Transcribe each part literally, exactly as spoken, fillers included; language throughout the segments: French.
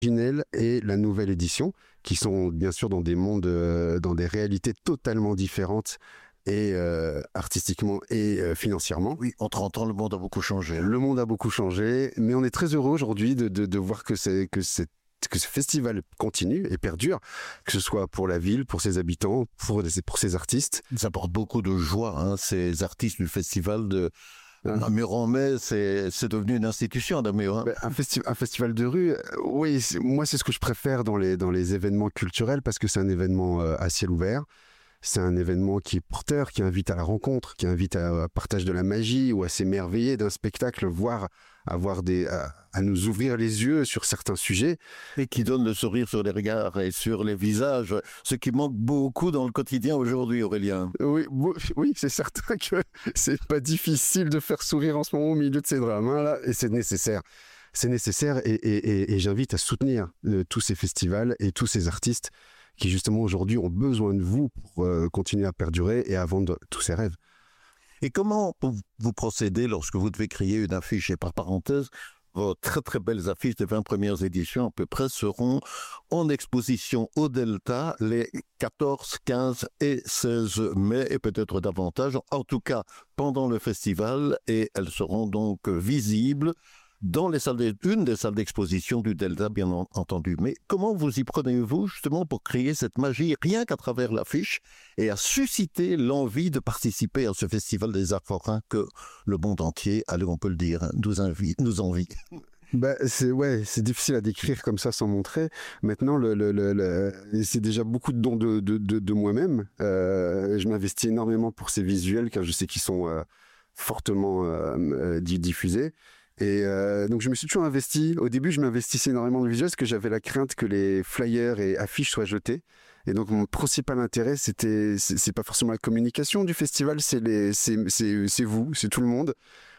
originelle et la nouvelle édition, qui sont bien sûr dans des mondes, euh, dans des réalités totalement différentes, et euh, artistiquement et euh, financièrement. Oui, en trente ans, le monde a beaucoup changé. Le monde a beaucoup changé, mais on est très heureux aujourd'hui de, de, de voir que, c'est, que, c'est, que ce festival continue et perdure, que ce soit pour la ville, pour ses habitants, pour, pour ses artistes. Ça apporte beaucoup de joie, hein, ces artistes du festival de Namur en mai, c'est, c'est devenu une institution à Namur. Hein. Ben, un, festi- un festival de rue, euh, oui, c'est, moi c'est ce que je préfère dans les, dans les événements culturels, parce que c'est un événement euh, à ciel ouvert. C'est un événement qui est porteur, qui invite à la rencontre, qui invite à, à partage de la magie ou à s'émerveiller d'un spectacle, voire à, voir des, à, à nous ouvrir les yeux sur certains sujets. Et qui donne le sourire sur les regards et sur les visages, ce qui manque beaucoup dans le quotidien aujourd'hui, Aurélien. Oui, oui, c'est certain que c'est pas difficile de faire sourire en ce moment au milieu de ces drames, hein, là, et c'est nécessaire. C'est nécessaire et, et, et, et j'invite à soutenir euh, tous ces festivals et tous ces artistes qui justement aujourd'hui ont besoin de vous pour euh, continuer à perdurer et à vendre tous ces rêves. Et comment vous procédez lorsque vous devez créer une affiche? Et par parenthèse, vos très très belles affiches des vingt premières éditions à peu près seront en exposition au Delta les quatorze, quinze et seize mai et peut-être davantage, en tout cas pendant le festival, et elles seront donc visibles dans les salles de, une des salles d'exposition du Delta, bien entendu. Mais comment vous y prenez-vous justement pour créer cette magie, rien qu'à travers l'affiche, et à susciter l'envie de participer à ce festival des arts forains que le monde entier, allez, on peut le dire, nous, invite, nous envie? Bah, c'est, ouais, c'est difficile à décrire comme ça sans montrer. Maintenant, le, le, le, le, c'est déjà beaucoup de dons de, de, de, de moi-même. Euh, je m'investis énormément pour ces visuels, car je sais qu'ils sont euh, fortement euh, diffusés. Et euh, donc je me suis toujours investi. Au début, je m'investissais énormément dans le visuel parce que j'avais la crainte que les flyers et affiches soient jetés. Et donc mon principal intérêt, c'était, c'est, c'est pas forcément la communication du festival, c'est les, c'est, c'est, c'est vous, c'est tout le monde.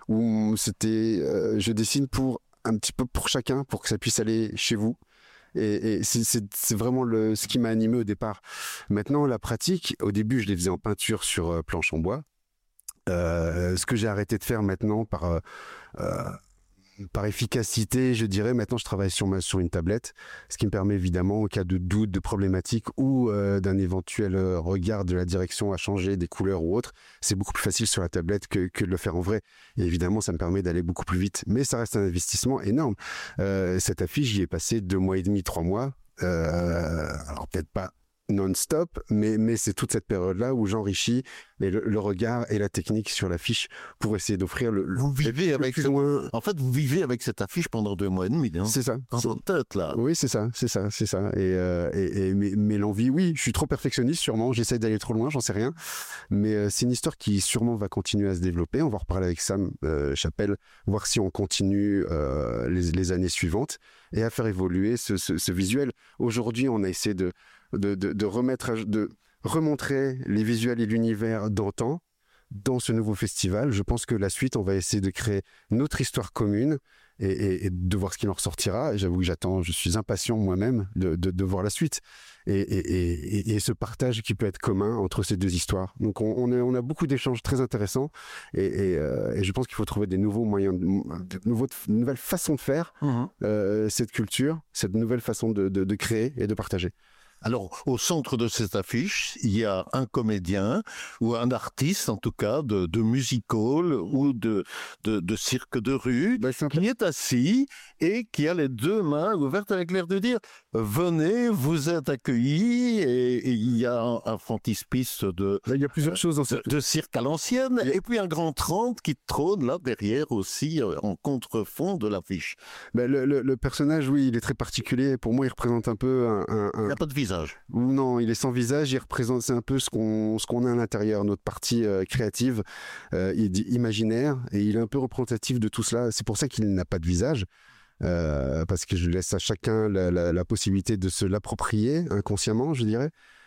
Où c'était, euh, je dessine pour un petit peu pour chacun, pour que ça puisse aller chez vous. Et, et c'est, c'est, c'est vraiment le, ce qui m'a animé au départ. Maintenant, la pratique, au début, je les faisais en peinture sur euh, planche en bois. Euh, ce que j'ai arrêté de faire maintenant par euh, euh, par efficacité, je dirais, maintenant je travaille sur, ma, sur une tablette, ce qui me permet évidemment, au cas de doute, de problématique ou euh, d'un éventuel regard de la direction à changer, des couleurs ou autre, c'est beaucoup plus facile sur la tablette que, que de le faire en vrai. Et évidemment, ça me permet d'aller beaucoup plus vite. Mais ça reste un investissement énorme. Euh, cette affiche, j'y ai passé deux mois et demi, trois mois. Euh, alors peut-être pas non-stop, mais, mais c'est toute cette période-là où j'enrichis le, le regard et la technique sur l'affiche pour essayer d'offrir le, le vous vivez le avec plus ce... loin. En fait, vous vivez avec cette affiche pendant deux mois et demi. Hein. C'est ça. Dans c'est... votre tête, là. Oui, c'est ça, c'est ça, c'est ça. Et, euh, et, et mais, mais l'envie, oui, je suis trop perfectionniste, sûrement. J'essaie d'aller trop loin, j'en sais rien. Mais euh, c'est une histoire qui sûrement va continuer à se développer. On va en reparler avec Sam euh, Chapelle, voir si on continue euh, les, les années suivantes et à faire évoluer ce, ce, ce visuel. Aujourd'hui, on a essayé de De, de, de remettre, de remontrer les visuels et l'univers d'antan dans ce nouveau festival. Je pense que la suite, on va essayer de créer notre histoire commune et, et, et de voir ce qu'il en ressortira. Et j'avoue que j'attends, je suis impatient moi-même de, de, de voir la suite et, et, et, et ce partage qui peut être commun entre ces deux histoires. Donc on, on, a, on a beaucoup d'échanges très intéressants et, et, euh, et je pense qu'il faut trouver des nouveaux moyens, de, de, nouveaux, de nouvelles façons de faire mmh. euh, cette culture, cette nouvelle façon de, de, de créer et de partager. Alors, au centre de cette affiche, il y a un comédien ou un artiste, en tout cas, de, de music-hall ou de, de, de cirque de rue, bah, qui est assis et qui a les deux mains ouvertes avec l'air de dire « Venez, vous êtes accueillis » et il y a un, un frontispice de, là, il y a plusieurs choses dans cette... de, de cirque à l'ancienne et... et puis un grand trente qui trône là derrière aussi en contrefond de l'affiche. Bah, le, le, le personnage, oui, il est très particulier. Pour moi, il représente un peu un... un, un... Il n'y a pas de visage. Non, il est sans visage, il représente, c'est un peu ce qu'on, ce qu'on a à l'intérieur, notre partie euh, créative, euh, il dit imaginaire, et il est un peu représentatif de tout cela. C'est pour ça qu'il n'a pas de visage, euh, parce que je laisse à chacun la, la, la possibilité de se l'approprier inconsciemment, je dirais.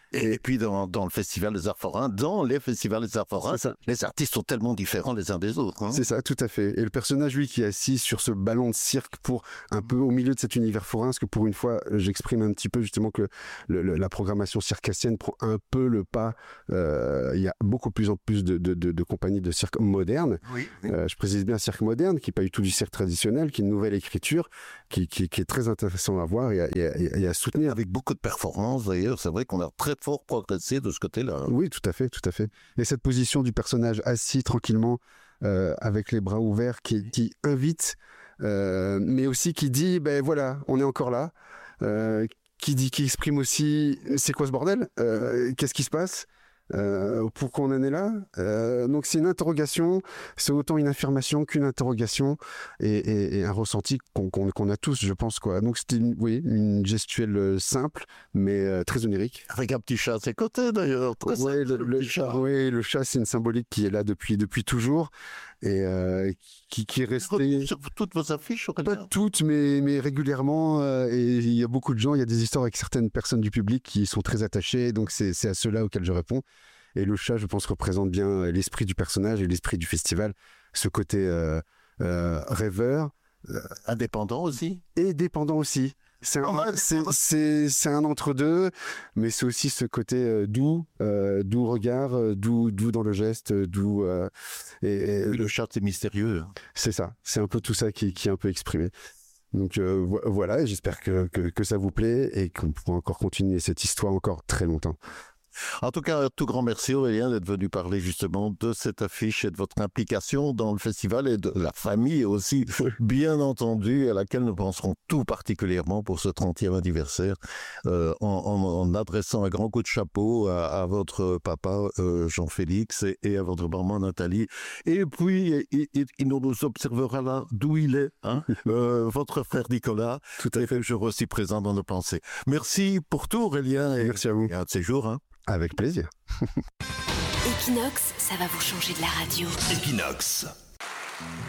Et, et puis dans, dans le Festival des Arts Forains, dans les festivals des Arts Forains, les artistes sont tellement différents les uns des autres. Hein. C'est ça, tout à fait. Et le personnage, lui, qui est assis sur ce ballon de cirque pour un peu au milieu de cet univers forain, parce que pour une fois, j'exprime un petit peu justement que le, le, la programmation circassienne prend un peu le pas. Euh, il y a beaucoup plus en plus de, de, de, de compagnies de cirque modernes. Oui, oui. Euh, je précise bien cirque moderne, qui n'est pas du tout du cirque traditionnel, qui est une nouvelle écriture, qui, qui, qui est très intéressant à voir et à, et à, et à soutenir. Avec beaucoup de performances, d'ailleurs, c'est vrai qu'on a très fort progressé de ce côté-là. Oui, tout à fait, tout à fait. Et cette position du personnage assis tranquillement, euh, avec les bras ouverts, qui, qui invite, euh, mais aussi qui dit, ben voilà, on est encore là, euh, qui dit, qui exprime aussi, c'est quoi ce bordel, euh, qu'est-ce qui se passe, euh, pourquoi on en est là. Euh, donc c'est une interrogation, c'est autant une affirmation qu'une interrogation et, et, et un ressenti qu'on, qu'on, qu'on a tous, je pense, quoi. Donc c'était une, oui, une gestuelle simple, mais euh, très onirique. Avec un petit chat à ses côtés, d'ailleurs. Très Ouais, simple, le, le le petit chat. ouais, le chat, c'est une symbolique qui est là depuis, depuis toujours et euh, qui, qui est restée. Sur toutes vos affiches, Aurélien. Pas toutes, mais, mais régulièrement. Euh, et il y a beaucoup de gens, il y a des histoires avec certaines personnes du public qui sont très attachées. Donc c'est, c'est à ceux-là auxquels je réponds. Et le chat, je pense, représente bien l'esprit du personnage et l'esprit du festival. Ce côté euh, euh, rêveur. Euh, Indépendant aussi. Et dépendant aussi. C'est un, c'est, c'est, c'est un entre-deux, mais c'est aussi ce côté euh, doux, euh, doux regard, euh, doux, doux dans le geste, doux. Euh, et, et, oui, le chat, c'est mystérieux. C'est ça, c'est un peu tout ça qui, qui est un peu exprimé. Donc euh, vo- voilà, et j'espère que, que, que ça vous plaît et qu'on pourra encore continuer cette histoire encore très longtemps. En tout cas, un tout grand merci Aurélien d'être venu parler justement de cette affiche et de votre implication dans le festival et de la famille aussi, bien entendu, à laquelle nous penserons tout particulièrement pour ce trentième anniversaire, euh, en, en, en adressant un grand coup de chapeau à, à votre papa euh, Jean-Félix et, et à votre maman Nathalie. Et puis, il, il, il nous observera là d'où il est, hein, euh, votre frère Nicolas, tout à fait, toujours aussi présent dans nos pensées. Merci pour tout Aurélien. Et, merci à vous. Et à de ces jours, hein. Avec plaisir. Equinox, ça va vous changer de la radio. Equinox.